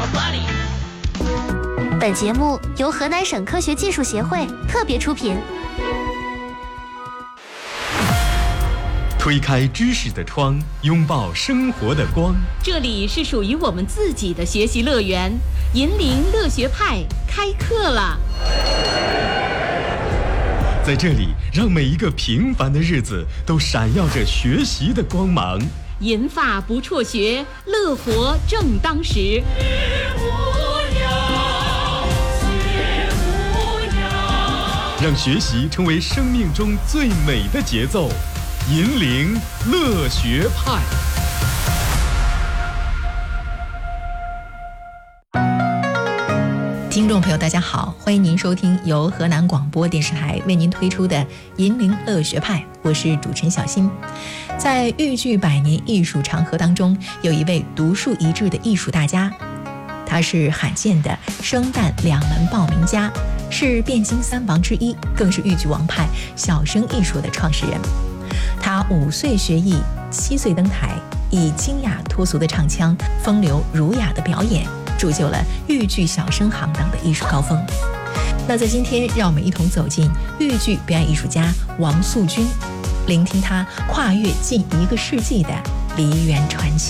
本节目由河南省科学技术协会特别出品。 推开知识的窗，拥抱生活的光。 这里是属于我们自己的学习乐园，银铃乐学派开课了。 在这里，让每一个平凡的日子都闪耀着学习的光芒。 银发不辍学，乐活正当时。 让学习成为生命中最美的节奏。银铃乐学派。 听众朋友大家好，欢迎您收听由河南广播电视台为您推出的银铃乐学派，我是主持人小新。在豫剧百年艺术长河当中，有一位独树一帜的艺术大家，他是罕见的生旦两门报名家，是汴京三王之一，更是豫剧王派小生艺术的创始人。他5岁学艺，7岁登台，以清雅脱俗的唱腔、风流儒雅的表演，铸就了豫剧小生行当的艺术高峰。那在今天，让我们一同走进豫剧表演艺术家王素君，聆听他跨越近1个世纪的梨园传奇。